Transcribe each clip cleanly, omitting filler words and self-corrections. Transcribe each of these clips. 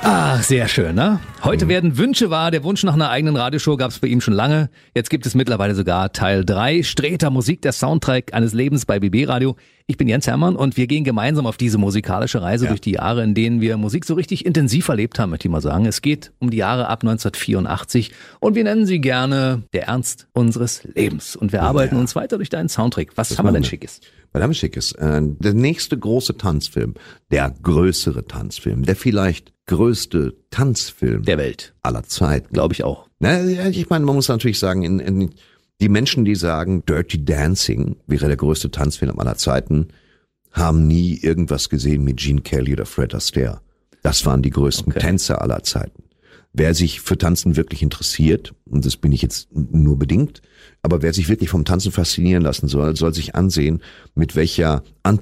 Ach, sehr schön, ne? Heute werden Wünsche wahr. Der Wunsch nach einer eigenen Radioshow gab es bei ihm schon lange. Jetzt gibt es mittlerweile sogar Teil 3. Streter Musik, der Soundtrack eines Lebens bei BB Radio. Ich bin Jens Hermann und wir gehen gemeinsam auf diese musikalische Reise durch die Jahre, in denen wir Musik so richtig intensiv erlebt haben, möchte ich mal sagen. Es geht um die Jahre ab 1984 und wir nennen sie gerne der Ernst unseres Lebens. Und wir arbeiten uns weiter durch deinen Soundtrack. Was haben wir denn Schickes? Was haben wir Schickes? Der nächste große Tanzfilm, der größere Tanzfilm, der vielleicht größte Tanzfilm Der Welt. aller Zeiten. Glaube ich auch. Na, ich meine, man muss natürlich sagen, die Menschen, die sagen, Dirty Dancing wäre der größte Tanzfilm aller Zeiten, haben nie irgendwas gesehen mit Gene Kelly oder Fred Astaire. Das waren die größten Tänzer aller Zeiten. Wer sich für Tanzen wirklich interessiert, und das bin ich jetzt nur bedingt, aber wer sich wirklich vom Tanzen faszinieren lassen soll sich ansehen, mit welcher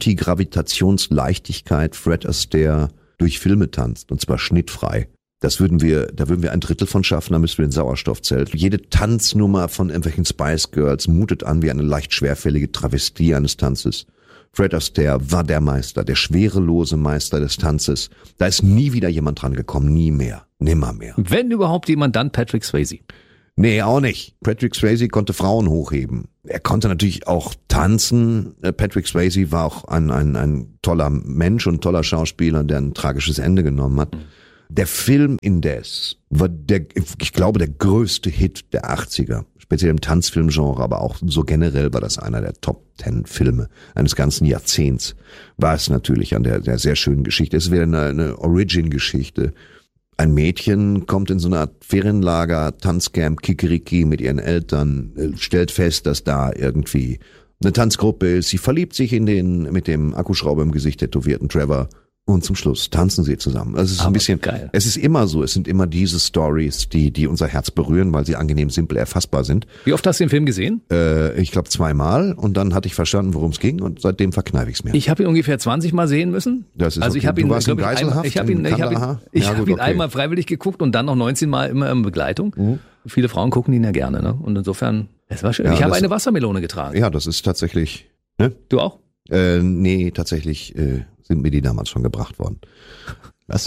Antigravitationsleichtigkeit Fred Astaire durch Filme tanzt, und zwar schnittfrei. Da würden wir ein Drittel von schaffen, da müssten wir ein Sauerstoffzelt. Jede Tanznummer von irgendwelchen Spice Girls mutet an wie eine leicht schwerfällige Travestie eines Tanzes. Fred Astaire war der Meister, der schwerelose Meister des Tanzes. Da ist nie wieder jemand dran gekommen, nie mehr, nimmer mehr. Wenn überhaupt jemand, dann Patrick Swayze. Nee, auch nicht. Patrick Swayze konnte Frauen hochheben. Er konnte natürlich auch tanzen. Patrick Swayze war auch ein toller Mensch und toller Schauspieler, der ein tragisches Ende genommen hat. Der Film indes war ich glaube, der größte Hit der 80er. Speziell im Tanzfilmgenre, aber auch so generell war das einer der Top 10 Filme eines ganzen Jahrzehnts. War es natürlich an der sehr schönen Geschichte. Es wäre eine Origin-Geschichte. Ein Mädchen kommt in so eine Art Ferienlager, Tanzcamp, Kikeriki mit ihren Eltern, stellt fest, dass da irgendwie eine Tanzgruppe ist. Sie verliebt sich mit dem Akkuschrauber im Gesicht tätowierten Trevor. Und zum Schluss tanzen sie zusammen. Also es ist ein bisschen geil. Es ist immer so, es sind immer diese Stories, die unser Herz berühren, weil sie angenehm simpel erfassbar sind. Wie oft hast du den Film gesehen? Ich glaube 2-mal und dann hatte ich verstanden, worum es ging und seitdem verkneife ich es mir. Ich habe ihn ungefähr 20 Mal sehen müssen. Das ist also ich habe ihn, warst in Geiselhaft ich habe ihn einmal freiwillig geguckt und dann noch 19 Mal immer in Begleitung. Viele Frauen gucken ihn ja gerne, ne? Und insofern, es war schön. Ja, ich habe eine Wassermelone getragen. Ja, das ist tatsächlich. Ne? Du auch? Nee, tatsächlich sind mir die damals schon gebracht worden. Was?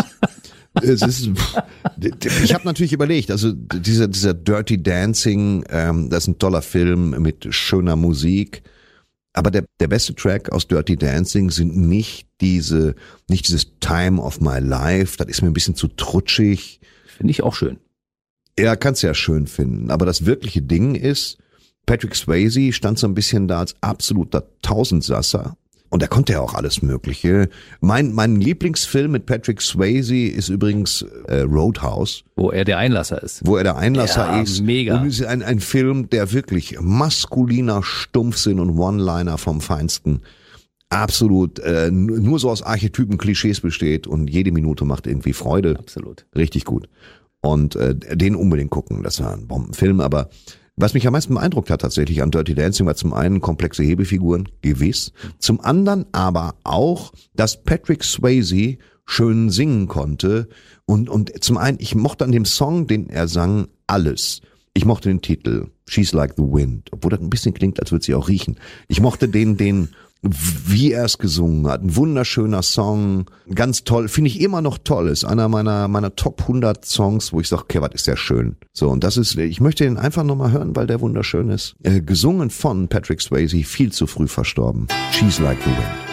Ich habe natürlich überlegt, also dieser Dirty Dancing, das ist ein toller Film mit schöner Musik, aber der beste Track aus Dirty Dancing sind nicht dieses Time of My Life, das ist mir ein bisschen zu trutschig. Finde ich auch schön. Ja, kannst ja schön finden, aber das wirkliche Ding ist, Patrick Swayze stand so ein bisschen da als absoluter Tausendsasser. Und er konnte ja auch alles Mögliche. Mein Lieblingsfilm mit Patrick Swayze ist übrigens Roadhouse. Wo er der Einlasser ist. Ja, ist. Mega. Und es ist ein Film, der wirklich maskuliner Stumpfsinn und One-Liner vom Feinsten absolut nur so aus Archetypen, Klischees besteht und jede Minute macht irgendwie Freude. Absolut. Richtig gut. Und den unbedingt gucken. Das war ein Bombenfilm, aber was mich am meisten beeindruckt hat tatsächlich an Dirty Dancing war zum einen komplexe Hebefiguren, gewiss. Zum anderen aber auch, dass Patrick Swayze schön singen konnte. Und zum einen, ich mochte an dem Song, den er sang, alles. Ich mochte den Titel, She's Like the Wind, obwohl das ein bisschen klingt, als würde sie auch riechen. Ich mochte wie er es gesungen hat. Ein wunderschöner Song, ganz toll, finde ich immer noch toll. Ist einer meiner Top 100 Songs, wo ich sage, okay, was ist der schön. So, und ich möchte den einfach nochmal hören, weil der wunderschön ist. Gesungen von Patrick Swayze, viel zu früh verstorben. She's Like the Wind.